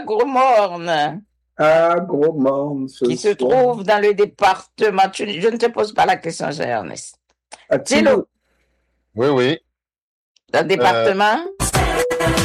Gros-Morne, Ah, Gros Morne ce qui se soir. trouve dans le département. Je ne te pose pas la question, cher Ernest. As-tu Dis-le, le... Oui, oui. dans le Euh, département?